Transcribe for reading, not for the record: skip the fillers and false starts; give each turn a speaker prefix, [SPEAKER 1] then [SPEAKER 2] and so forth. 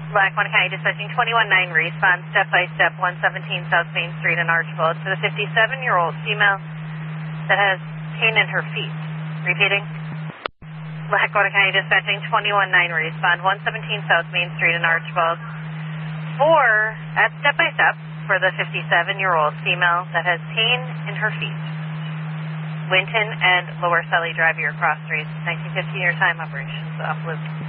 [SPEAKER 1] Lackawanna County Dispatching 21-9, respond step-by-step 117 South Main Street in Archibald to the 57-year-old female that has pain in her feet. Repeating. Lackawanna County Dispatching 21-9, respond 117 South Main Street in Archibald at step-by-step for the 57-year-old female that has pain in her feet. Winton and Lower Sully Drive, your cross streets, 1915 your time operations, off loop.